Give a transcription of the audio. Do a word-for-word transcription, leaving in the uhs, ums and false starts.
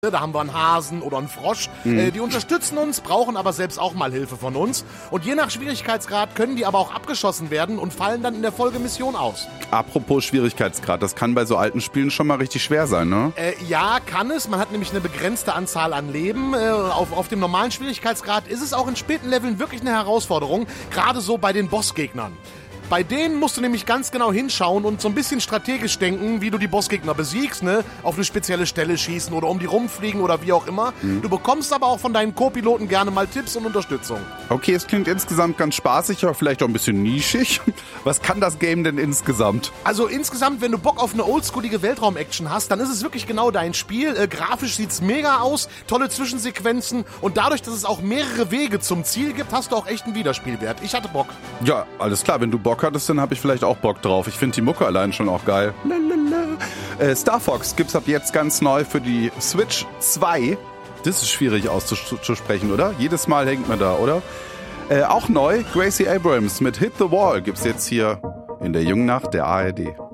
Da haben wir einen Hasen oder einen Frosch. Mhm. Äh, die unterstützen uns, brauchen aber selbst auch mal Hilfe von uns. Und je nach Schwierigkeitsgrad können die aber auch abgeschossen werden und fallen dann in der Folgemission aus. Apropos Schwierigkeitsgrad, das kann bei so alten Spielen schon mal richtig schwer sein, ne? Äh, ja, kann es. Man hat nämlich eine begrenzte Anzahl an Leben. Äh, auf, auf dem normalen Schwierigkeitsgrad ist es auch in späten Leveln wirklich eine Herausforderung. Gerade so bei den Bossgegnern. Bei denen musst du nämlich ganz genau hinschauen und so ein bisschen strategisch denken, wie du die Bossgegner besiegst, ne? Auf eine spezielle Stelle schießen oder um die rumfliegen oder wie auch immer. Mhm. Du bekommst aber auch von deinen Co-Piloten gerne mal Tipps und Unterstützung. Okay, es klingt insgesamt ganz spaßig, aber vielleicht auch ein bisschen nischig. Was kann das Game denn insgesamt? Also insgesamt, wenn du Bock auf eine oldschoolige Weltraum-Action hast, dann ist es wirklich genau dein Spiel. Äh, grafisch sieht's mega aus, tolle Zwischensequenzen und dadurch, dass es auch mehrere Wege zum Ziel gibt, hast du auch echt einen Wiederspielwert. Ich hatte Bock. Ja, alles klar, wenn du Bock hattest, dann habe ich vielleicht auch Bock drauf. Ich finde die Mucke allein schon auch geil. Äh, Star Fox gibt's ab jetzt ganz neu für die Switch zwei. Das ist schwierig auszusprechen, oder? Jedes Mal hängt man da, oder? Äh, auch neu, Gracie Abrams mit Hit the Wall gibt's jetzt hier in der Jungen Nacht der A R D.